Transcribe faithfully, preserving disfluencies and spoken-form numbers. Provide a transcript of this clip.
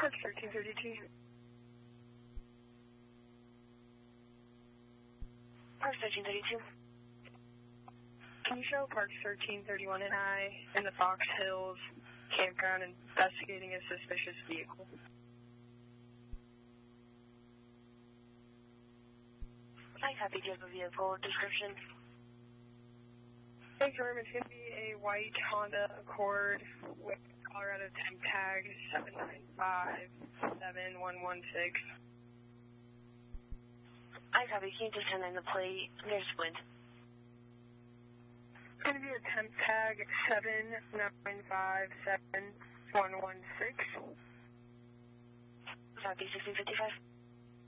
Park thirteen thirty-two. Park thirteen thirty-two. Can you show Park thirteen thirty-one and I in the Fox Hills campground investigating a suspicious vehicle? I copy. Do you have a vehicle description? Confirm it's going to be a white Honda Accord with Colorado temp tag seven nine five seven one one six. I copy. Can you just send in the plate? There's wind. It's going to be a temp tag seven nine five seven one one six. Copy. sixteen fifty-five.